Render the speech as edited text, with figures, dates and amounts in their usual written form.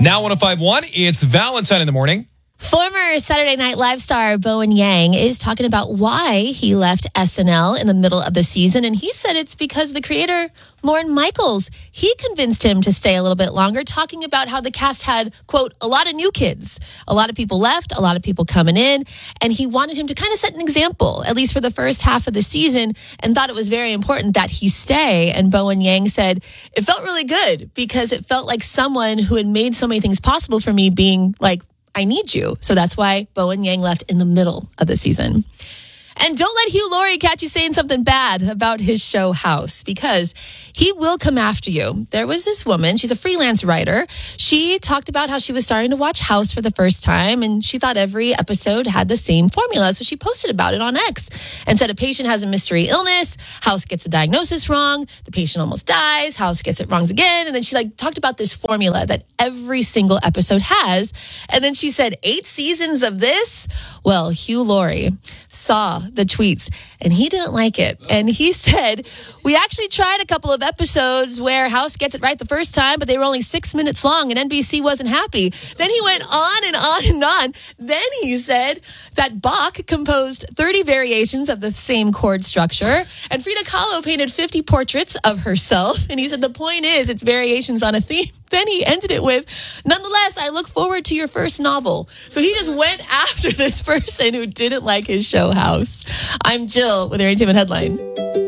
Now 105.1, it's Valentine in the morning. Former Saturday Night Live star Bowen Yang is talking about why he left SNL in the middle of the season. And he said it's because the creator, Lorne Michaels, he convinced him to stay a little bit longer, talking about how the cast had, quote, a lot of new kids. A lot of people left, a lot of people coming in. And he wanted him to kind of set an example, at least for the first half of the season, and thought it was very important that he stay. And Bowen Yang said, it felt really good because it felt like someone who had made so many things possible for me being like, I need you. So that's why Bowen Yang left in the middle of the season. And don't let Hugh Laurie catch you saying something bad about his show House, because he will come after you. There was this woman, she's a freelance writer. She talked about how she was starting to watch House for the first time, and she thought every episode had the same formula. So she posted about it on X and said a patient has a mystery illness, House gets a diagnosis wrong, the patient almost dies, House gets it wrong again. And then she talked about this formula that every single episode has. And then she said, 8 seasons of this? Well, Hugh Laurie saw the tweets and he didn't like it. And he said, we actually tried a couple of episodes where House gets it right the first time, but they were only 6 minutes long and NBC wasn't happy. Then he went on and on and on. Then he said that Bach composed 30 variations of the same chord structure and Frida Kahlo painted 50 portraits of herself. And he said, the point is it's variations on a theme. Then he ended it with, nonetheless, I look forward to your first novel. So he just went after this person who didn't like his show House. I'm Jill with your entertainment headlines.